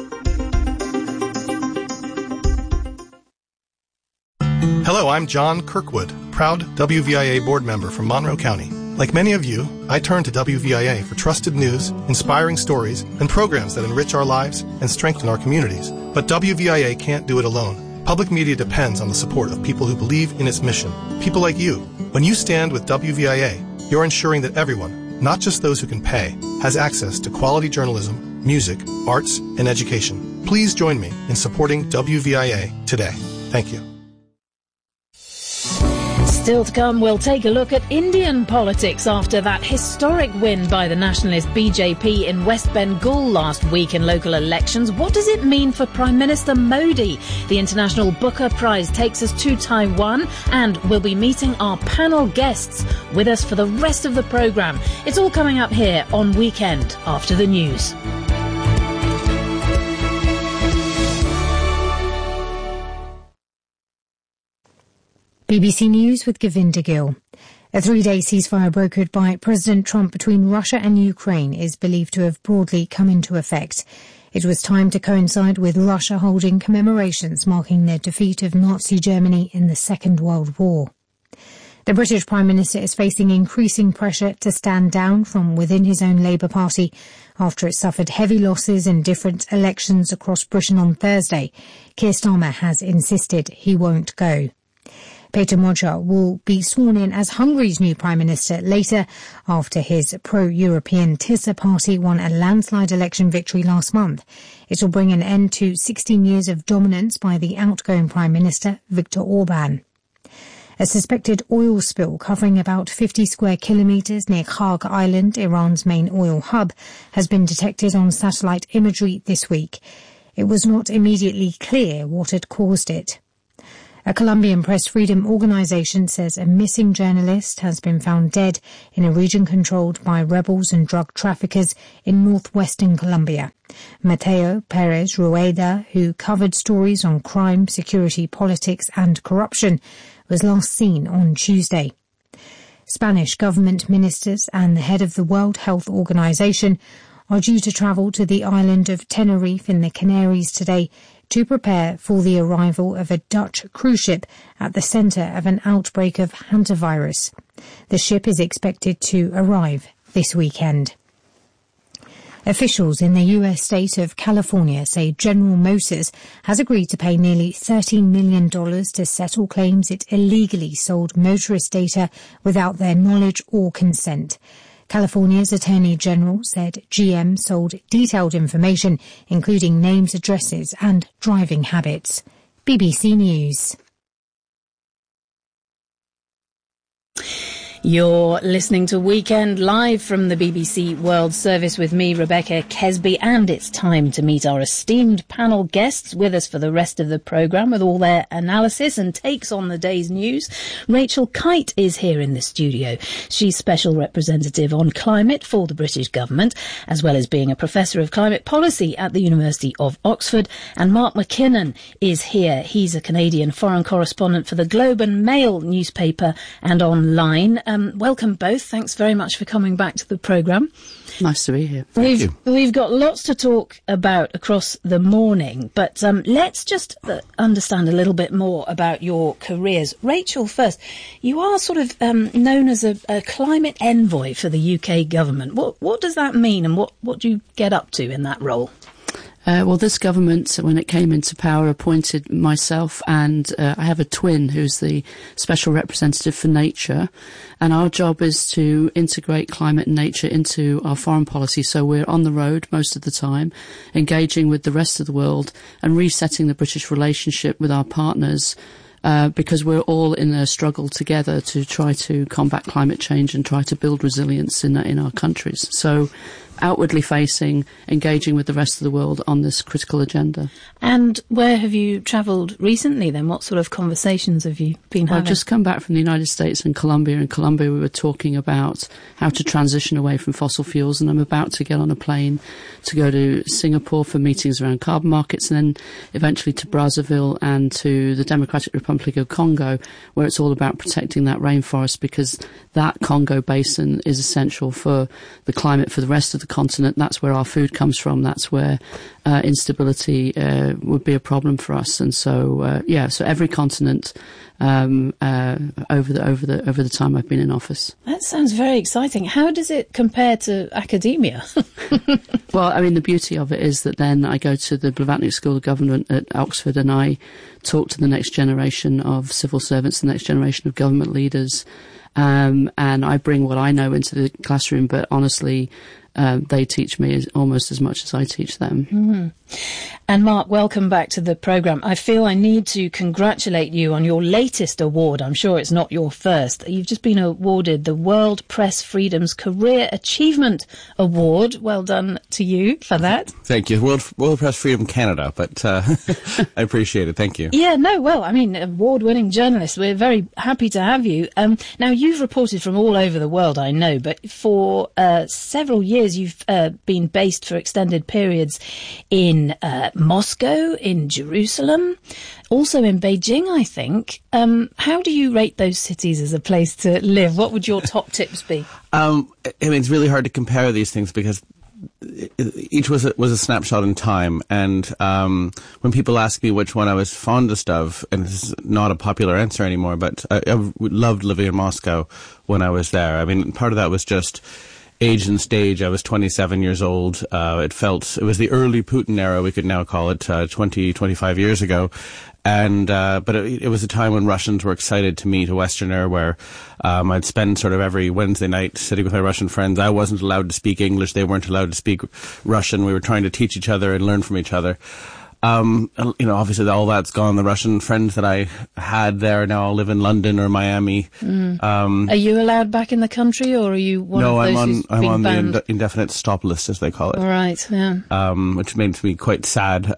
Hello, I'm John Kirkwood, proud WVIA board member from Monroe County. Like many of you, I turn to WVIA for trusted news, inspiring stories, and programs that enrich our lives and strengthen our communities. But WVIA can't do it alone. Public media depends on the support of people who believe in its mission. People like you. When you stand with WVIA, you're ensuring that everyone, not just those who can pay, has access to quality journalism, music, arts, and education. Please join me in supporting WVIA today. Thank you. Still to come, we'll take a look at Indian politics after that historic win by the nationalist BJP in West Bengal last week in local elections. What does it mean for Prime Minister Modi? The International Booker Prize takes us to Taiwan, and we'll be meeting our panel guests with us for the rest of the programme. It's all coming up here on Weekend After the News. BBC News with Govinda Gill. A 3-day ceasefire brokered by President Trump between Russia and Ukraine is believed to have broadly come into effect. It was timed to coincide with Russia holding commemorations marking the defeat of Nazi Germany in the Second World War. The British Prime Minister is facing increasing pressure to stand down from within his own Labour Party after it suffered heavy losses in different elections across Britain on Thursday. Keir Starmer has insisted he won't go. Peter Modja will be sworn in as Hungary's new Prime Minister later after his pro-European Tisza party won a landslide election victory last month. It will bring an end to 16 years of dominance by the outgoing Prime Minister, Viktor Orban. A suspected oil spill covering about 50 square kilometres near Kharg Island, Iran's main oil hub, has been detected on satellite imagery this week. It was not immediately clear what had caused it. A Colombian press freedom organisation says a missing journalist has been found dead in a region controlled by rebels and drug traffickers in northwestern Colombia. Mateo Perez Rueda, who covered stories on crime, security, politics and corruption, was last seen on Tuesday. Spanish government ministers and the head of the World Health Organization are due to travel to the island of Tenerife in the Canaries today to prepare for the arrival of a Dutch cruise ship at the centre of an outbreak of hantavirus. The ship is expected to arrive this weekend. Officials in the US state of California say General Motors has agreed to pay nearly $13 million to settle claims it illegally sold motorist data without their knowledge or consent. California's Attorney General said GM sold detailed information, including names, addresses and driving habits. BBC News. You're listening to Weekend live from the BBC World Service with me, Rebecca Kesby, and it's time to meet our esteemed panel guests with us for the rest of the programme with all their analysis and takes on the day's news. Rachel Kite is here in the studio. She's Special Representative on Climate for the British Government, as well as being a Professor of Climate Policy at the University of Oxford. And Mark McKinnon is here. He's a Canadian foreign correspondent for the Globe and Mail newspaper and online. Welcome both. Thanks very much for coming back to the programme. Nice to be here. We've got lots to talk about across the morning, but let's just understand a little bit more about your careers. Rachel, first, you are sort of known as a climate envoy for the UK government. What does that mean, and what do you get up to in that role? Well, this government, when it came into power, appointed myself and I have a twin who's the Special Representative for Nature, and our job is to integrate climate and nature into our foreign policy. So we're on the road most of the time, engaging with the rest of the world and resetting the British relationship with our partners, because we're all in a struggle together to try to combat climate change and try to build resilience in our countries. So outwardly facing, engaging with the rest of the world on this critical agenda. And where have you travelled recently then? What sort of conversations have you been having? I've just come back from the United States and Colombia. In Colombia we were talking about how to transition away from fossil fuels, and I'm about to get on a plane to go to Singapore for meetings around carbon markets, and then eventually to Brazzaville and to the Democratic Republic of Congo, where it's all about protecting that rainforest, because that Congo basin is essential for the climate for the rest of the continent. That's where our food comes from. That's where instability would be a problem for us. And so, so every continent over the time I've been in office. That sounds very exciting. How does it compare to academia? Well, I mean, the beauty of it is that then I go to the Blavatnik School of Government at Oxford and I talk to the next generation of civil servants, the next generation of government leaders, and I bring what I know into the classroom, but honestly, they teach me almost as much as I teach them. Mm-hmm. And Mark, welcome back to the programme. I feel I need to congratulate you on your latest award. I'm sure it's not your first. You've just been awarded the World Press Freedom's Career Achievement Award. Well done to you for that. Thank you. World Press Freedom Canada, but I appreciate it. Thank you. Yeah, no, well, I mean, award-winning journalist. We're very happy to have you. Now, you've reported from all over the world, I know, but for several years you've been based for extended periods in Moscow, in Jerusalem, also in Beijing, I think. How do you rate those cities as a place to live? What would your top tips be? I mean, it's really hard to compare these things because each was a snapshot in time. And when people ask me which one I was fondest of, and this is not a popular answer anymore, but I loved living in Moscow when I was there. I mean, part of that was just age and stage. I was 27 years old. It was the early Putin era, we could now call it, 25 years ago. And, but it was a time when Russians were excited to meet a Westerner, where, I'd spend sort of every Wednesday night sitting with my Russian friends. I wasn't allowed to speak English. They weren't allowed to speak Russian. We were trying to teach each other and learn from each other. Obviously all that's gone. The Russian friends that I had there now all live in London or Miami. Are you allowed back in the country, or are you one of those who's been I'm on banned? the indefinite stop list, as they call it. All right, yeah. Which made me quite sad.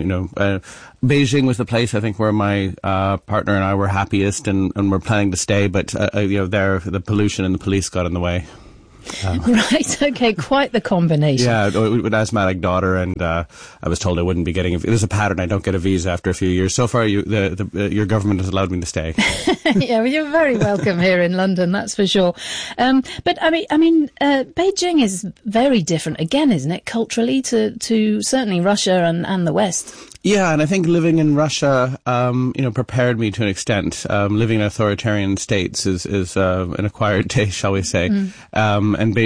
Beijing was the place, I think, where my partner and I were happiest and were planning to stay, but there the pollution and the police got in the way. Right, okay, quite the combination. Yeah, with an asthmatic daughter, and I was told I wouldn't be getting there's a pattern, I don't get a visa after a few years. So far, your government has allowed me to stay. Yeah, well, you're very welcome here in London, that's for sure. But I mean, Beijing is very different again, isn't it, culturally to certainly Russia and the West? Yeah, and I think living in Russia, prepared me to an extent. Living in authoritarian states is an acquired taste, shall we say. And